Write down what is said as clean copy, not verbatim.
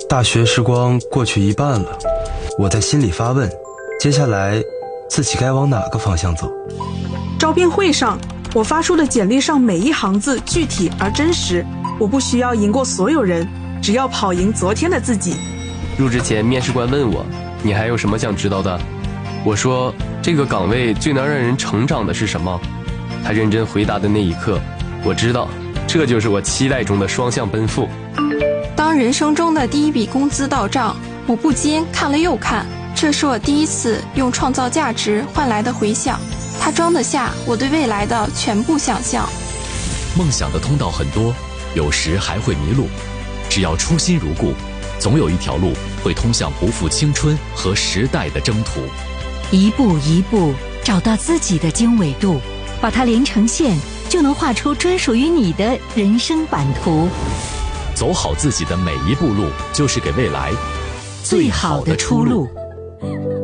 大学时光过去一半了，我在心里发问，接下来自己该往哪个方向走？ 招聘会上，我发出的简历上每一行字具体而真实，我不需要赢过所有人，只要跑赢昨天的自己。 入职前，面试官问我，你还有什么想知道的？我说，这个岗位最能让人成长的是什么？他认真回答的那一刻，我知道，这就是我期待中的双向奔赴。 当人生中的第一笔工资到账，我不禁看了又看，这是我第一次用创造价值换来的回响，它装得下我对未来的全部想象。 梦想的通道很多，有时还会迷路，只要初心如故，总有一条路会通向不负青春和时代的征途。 一步一步找到自己的经纬度，把它连成线，就能画出专属于你的人生版图。 走好自己的每一步路，就是给未来最好的出路。